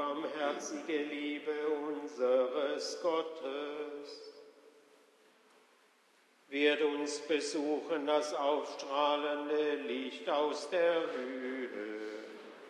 barmherzige Liebe unseres Gottes wird uns besuchen, das aufstrahlende Licht aus der Höhe.